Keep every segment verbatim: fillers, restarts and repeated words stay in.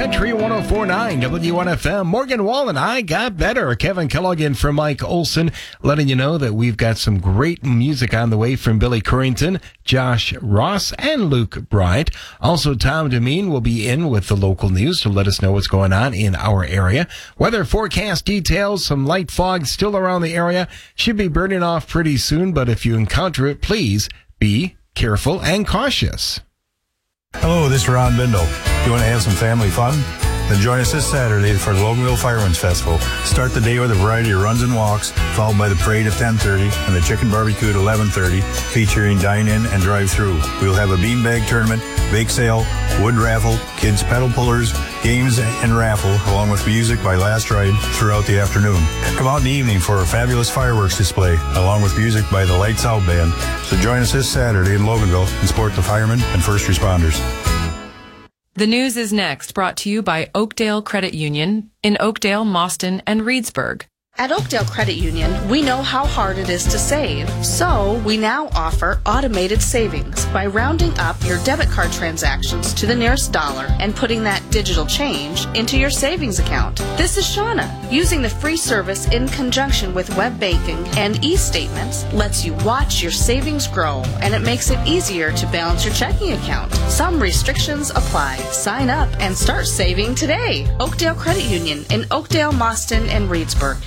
Country one oh four point nine W one F M. Morgan Wall and I got better. Kevin Kellogg in for Mike Olson, letting you know that we've got some great music on the way from Billy Currington, Josh Ross, and Luke Bryant. Also, Tom Demeen will be in with the local news to let us know what's going on in our area. Weather forecast details, some light fog still around the area. Should be burning off pretty soon, but if you encounter it, please be careful and cautious. Hello, this is Ron Bindle. You want to have some family fun? Then join us this Saturday for the Loganville Fireman's Festival. Start the day with a variety of runs and walks, followed by the parade at ten thirty and the chicken barbecue at eleven thirty, featuring dine-in and drive-through. We will have a beanbag tournament, bake sale, wood raffle, kids pedal pullers, games and raffle, along with music by Last Ride throughout the afternoon. Come out in the evening for a fabulous fireworks display, along with music by the Lights Out Band. So join us this Saturday in Loganville and support the firemen and first responders. The news is next, brought to you by Oakdale Credit Union in Oakdale, Mauston, and Reedsburg. At Oakdale Credit Union, we know how hard it is to save, so we now offer automated savings by rounding up your debit card transactions to the nearest dollar and putting that digital change into your savings account. This is Shauna. Using the free service in conjunction with web banking and e-statements lets you watch your savings grow, and it makes it easier to balance your checking account. Some restrictions apply. Sign up and start saving today. Oakdale Credit Union in Oakdale, Mauston, and Reedsburg.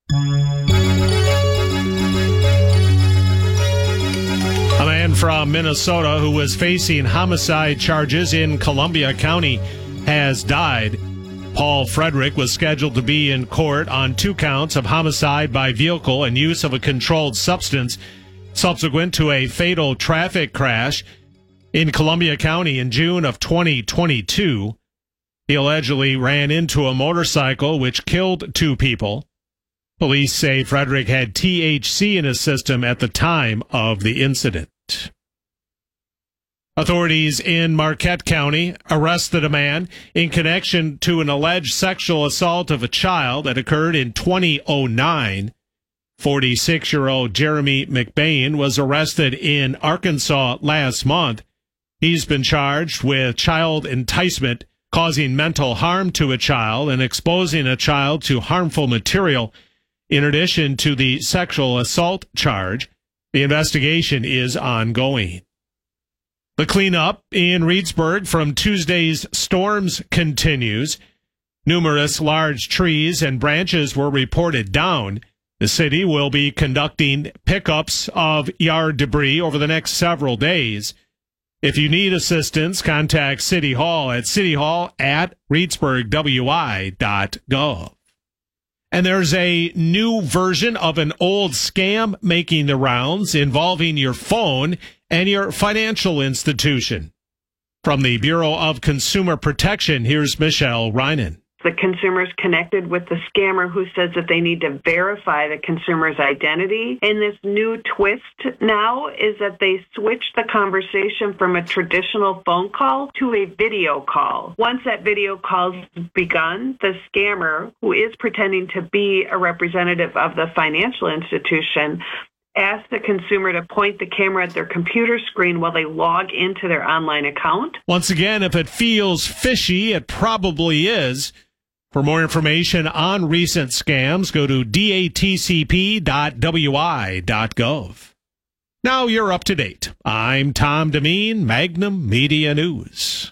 A man from Minnesota who was facing homicide charges in Columbia County has died. Paul Frederick was scheduled to be in court on two counts of homicide by vehicle and use of a controlled substance subsequent to a fatal traffic crash in Columbia County in June of twenty twenty-two. He allegedly ran into a motorcycle which killed two people. Police say Frederick had T H C in his system at the time of the incident. Authorities in Marquette County arrested a man in connection to an alleged sexual assault of a child that occurred in twenty oh nine. forty-six-year-old Jeremy McBain was arrested in Arkansas last month. He's been charged with child enticement, causing mental harm to a child, and exposing a child to harmful material. In addition to the sexual assault charge, the investigation is ongoing. The cleanup in Reedsburg from Tuesday's storms continues. Numerous large trees and branches were reported down. The city will be conducting pickups of yard debris over the next several days. If you need assistance, contact City Hall at cityhall at reedsburg w i dot gov. And there's a new version of an old scam making the rounds involving your phone and your financial institution. From the Bureau of Consumer Protection, here's Michelle Reinen. The consumer's connected with the scammer who says that they need to verify the consumer's identity. And this new twist now is that they switch the conversation from a traditional phone call to a video call. Once that video call's begun, the scammer, who is pretending to be a representative of the financial institution, asks the consumer to point the camera at their computer screen while they log into their online account. Once again, if it feels fishy, it probably is. For more information on recent scams, go to d a t c p dot w i dot gov. Now you're up to date. I'm Tom Demeen, Magnum Media News.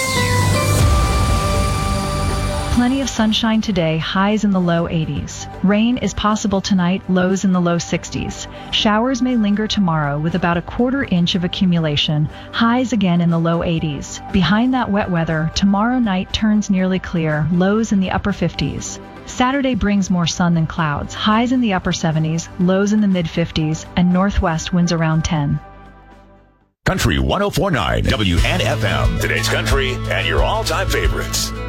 Plenty of sunshine today, highs in the low eighties. Rain is possible tonight, lows in the low sixties. Showers may linger tomorrow with about a quarter inch of accumulation, highs again in the low eighties. Behind that wet weather, tomorrow night turns nearly clear, lows in the upper fifties. Saturday brings more sun than clouds, highs in the upper seventies, lows in the mid fifties, and northwest winds around ten. Country one oh four point nine W N F M. Today's country and your all-time favorites.